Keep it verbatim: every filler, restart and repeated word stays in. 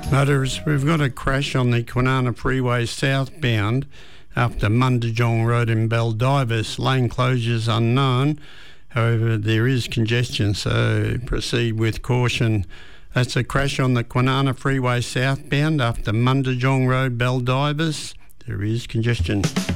Motorists, we've got a crash on the Kwinana Freeway southbound after Mundijong Road in Baldivis. Lane closures unknown. However, there is congestion, so proceed with caution. That's a crash on the Kwinana Freeway southbound after Mundijong Road, Baldivis. There is congestion.